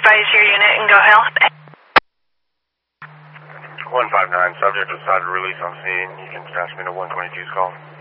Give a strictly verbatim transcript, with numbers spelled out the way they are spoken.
advise your unit and go help. one five nine, subject was decided to release on scene. You can transmit a one twenty-two's call.